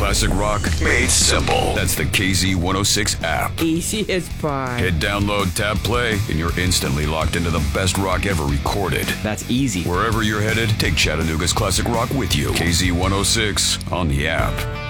Classic rock made simple. That's the KZ106 app. Easy as pie. Hit download, tap play, and you're instantly locked into the best rock ever recorded. That's easy. Wherever you're headed, take Chattanooga's classic rock with you. KZ106 on the app.